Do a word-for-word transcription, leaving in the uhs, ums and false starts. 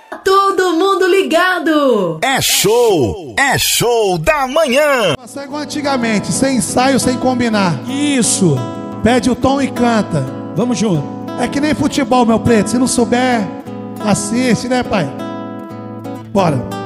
Todo mundo ligado! É show! É show da manhã! Passar igual antigamente, sem ensaio, sem combinar. Isso! Pede o tom e canta. Vamos junto. É que nem futebol, meu preto. Se não souber, assiste, né, pai? Bora.